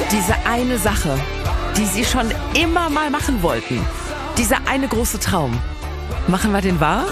Diese eine Sache, die Sie schon immer mal machen wollten. Dieser eine große Traum. Machen wir den wahr?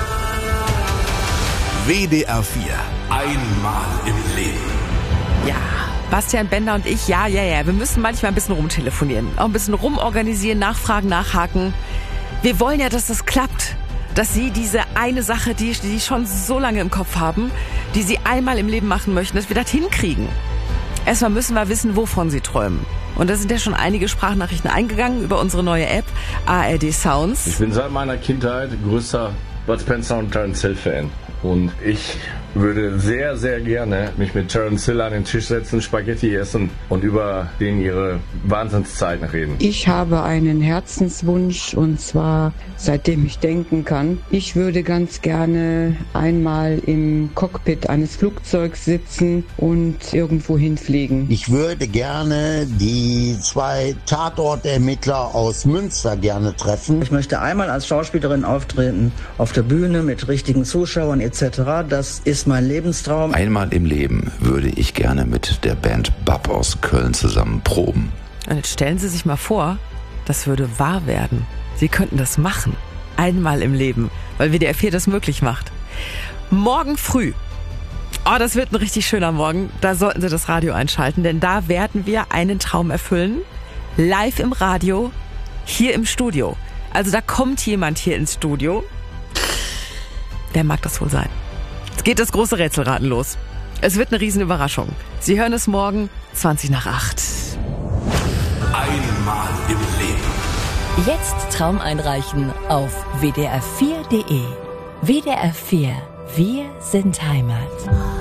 WDR 4. Einmal im Leben. Ja, Bastian Bender und ich, ja. Wir müssen manchmal ein bisschen rumtelefonieren. Auch ein bisschen rumorganisieren, nachfragen, nachhaken. Wir wollen ja, dass das klappt. Dass Sie diese eine Sache, die Sie schon so lange im Kopf haben, die Sie einmal im Leben machen möchten, dass wir das hinkriegen. Erstmal müssen wir wissen, wovon Sie träumen. Und da sind ja schon einige Sprachnachrichten eingegangen über unsere neue App, ARD Sounds. Ich bin seit meiner Kindheit größter Bud Spencer und Terence Hill Fan. Und ich würde sehr, sehr gerne mich mit Terence Hill an den Tisch setzen, Spaghetti essen und über ihre Wahnsinnszeiten reden. Ich habe einen Herzenswunsch, und zwar, seitdem ich denken kann. Ich würde ganz gerne einmal im Cockpit eines Flugzeugs sitzen und irgendwo hinfliegen. Ich würde gerne die 2 Tatortermittler aus Münster gerne treffen. Ich möchte einmal als Schauspielerin auftreten, auf der Bühne mit richtigen Zuschauern etc. Das ist mein Lebenstraum. Einmal im Leben würde ich gerne mit der Band Bab aus Köln zusammen proben. Und jetzt stellen Sie sich mal vor, das würde wahr werden. Sie könnten das machen. Einmal im Leben, weil WDR 4 das möglich macht. Morgen früh. Oh, das wird ein richtig schöner Morgen. Da sollten Sie das Radio einschalten, denn da werden wir einen Traum erfüllen. Live im Radio, hier im Studio. Also da kommt jemand hier ins Studio. Wer mag das wohl sein? Jetzt geht das große Rätselraten los. Es wird eine riesen Überraschung. Sie hören es morgen 20:08. Einmal im Leben. Jetzt Traum einreichen auf wdr4.de. WDR 4. Wir sind Heimat.